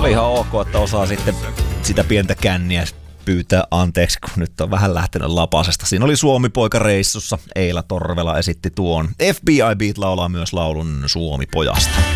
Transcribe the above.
oli ihan ok, että osaa sitten sitä pientä känniä pyytää anteeksi, kun nyt on vähän lähtenyt lapasesta. Siinä oli Suomi-poika-reissussa. Eila Torvela esitti tuon. FBI Beat laulaa myös laulun Suomi-pojasta.